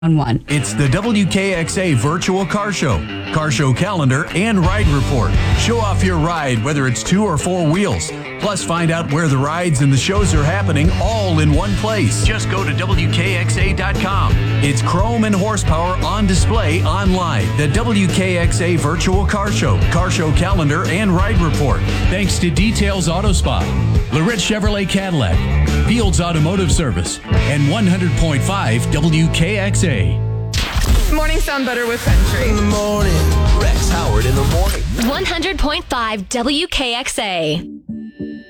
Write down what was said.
on one. It's the WKXA Virtual Car Show calendar, and ride report. Show off your ride, whether it's 2 or 4 wheels. Plus, find out where the rides and the shows are happening all in one place. Just go to WKXA.com. It's chrome and horsepower on display online. The WKXA Virtual Car Show calendar, and ride report. Thanks to Details Auto Spa, Lorette Chevrolet Cadillac, Fields Automotive Service, and 100.5 WKXA. Morning sound better with country. In the morning, Rex Howard in the morning. 100.5 WKXA.